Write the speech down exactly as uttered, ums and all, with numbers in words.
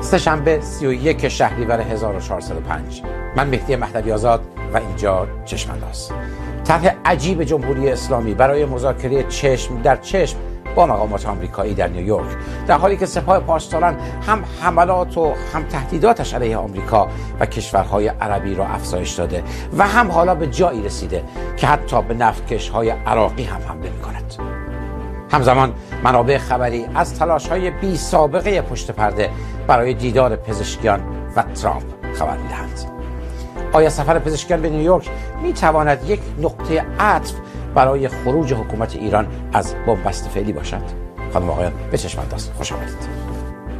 سه‌شنبه سی و یک شهریور هزار و چهارصد و پنج. من مهدی مهدوی آزاد و اینجا چشم‌انداز. طرح عجیب جمهوری اسلامی برای مذاکره چشم در چشم با مقامات آمریکایی در نیویورک، در حالی که سپاه پاسداران هم حملات و هم تهدیداتش علیه آمریکا و کشورهای عربی را افزایش داده و هم حالا به جایی رسیده که حتی به نفتکش‌های عراقی هم حمله می‌کند. همزمان منابع خبری از تلاش‌های بی سابقه پشت پرده برای دیدار پزشکیان و ترامپ خبر می‌دهند. آیا سفر پزشکیان به نیویورک می‌تواند یک نقطه عطف برای خروج حکومت ایران از بنبست فعلی باشد؟ خانم و آقایان، به چشم انداز خوش آمدید.